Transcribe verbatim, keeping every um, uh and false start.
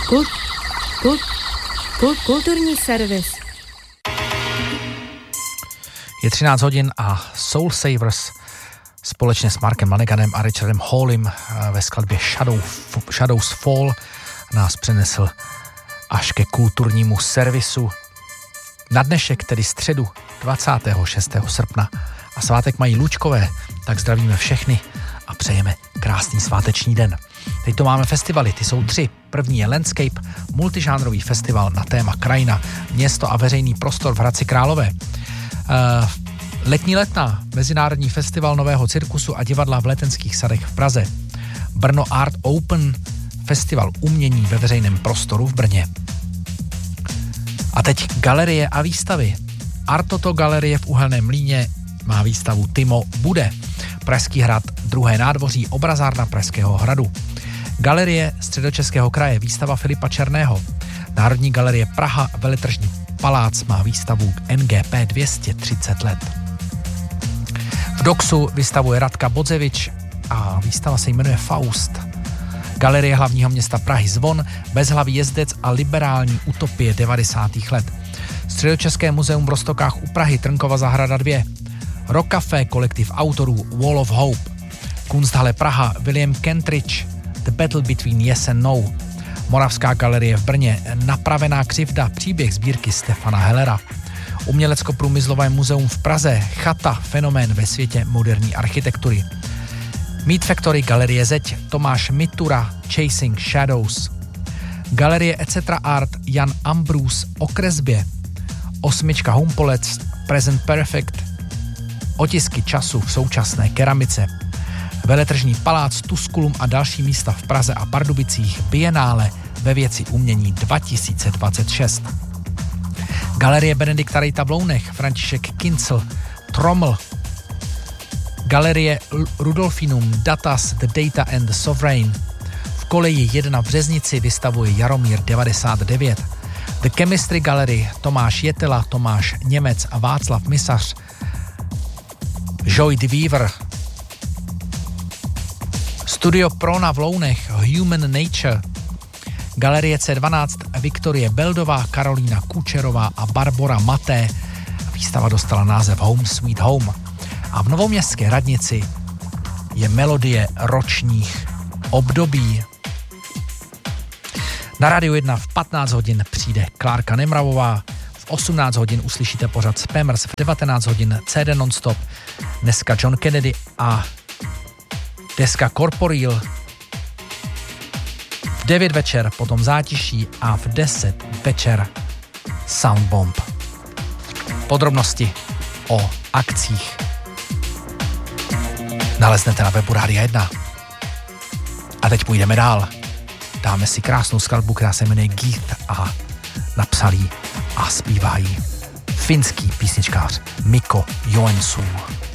Kult, kult, kult, kulturní servis. Je třináct hodin a Soul Savers společně s Markem Laneganem a Richardem Hallem ve skladbě Shadow, Shadows Fall nás přenesl až ke kulturnímu servisu. Na dnešek, tedy středu dvacátého šestého srpna a svátek mají Lučkové, tak zdravíme všechny a přejeme krásný sváteční den. Teď to máme festivaly, ty jsou tři. První je Landscape, multižánrový festival na téma krajina, město a veřejný prostor v Hradci Králové. Uh, letní letna, mezinárodní festival nového cirkusu a divadla v Letenských sadech v Praze. Brno Art Open, festival umění ve veřejném prostoru v Brně. A teď galerie a výstavy. Artoto galerie v Uhelném Mlýně má výstavu Timo bude. Pražský hrad, druhé nádvoří, obrazárna Pražského hradu. Galerie Středočeského kraje, výstava Filipa Černého. Národní galerie Praha, veletržní palác má výstavu N G P dvě stě třicet let. V Doxu vystavuje Radka Bodzevič a výstava se jmenuje Faust. Galerie hlavního města Prahy Zvon, Bezhlavý jezdec a liberální utopie devadesátých let. Středočeské muzeum v Roztokách u Prahy, Trnkova zahrada dva. Rock Café, kolektiv autorů Wall of Hope. Kunsthalle Praha, William Kentridge, The Battle Between Yes and No. Moravská galerie v Brně, Napravená křivda, příběh sbírky Stefana Hellera. Umělecko-průmyslové muzeum v Praze, Chata, fenomén ve světě moderní architektury. Meat Factory, galerie Zeď, Tomáš Mitura, Chasing Shadows. Galerie et cetera Art, Jan Ambrus o kresbě. Osmička Humpolec, Present Perfect. Otisky času v současné keramice. Veletržní palác, Tuskulum a další místa v Praze a Pardubicích, Bienále ve věci umění dva tisíce dvacet šest. Galerie Benedikta Rejta v Lounech, František Kincl, Trommel. Galerie Rudolfinum, Datas, The Data and the Sovereign. V koleji jedna v Březnici vystavuje Jaromír devadesát devět. The Chemistry Gallery, Tomáš Jetela, Tomáš Němec a Václav Misař. Joy de Weaver. Studio Prona v Lounech, Human Nature. Galerie C dvanáct, Viktorie Beldová, Karolína Kučerová a Barbora Maté. Výstava dostala název Home Sweet Home. A v Novoměstské radnici je melodie ročních období. Na Rádiu jedna v patnáct hodin přijde Klárka Nemravová, v osmnáct hodin uslyšíte pořad Spammers, v devatenáct hodin C D Nonstop, dneska John Kennedy a deska Corporeal. V devět večer potom Zátiší a v deset večer Soundbomb. Podrobnosti o akcích naleznete na webu Rádia jedna. A teď půjdeme dál. Dáme si krásnou skladbu, která se jmenuje Geet a napsal jí a zpívá jí finský písničkář Mikko Joensuu.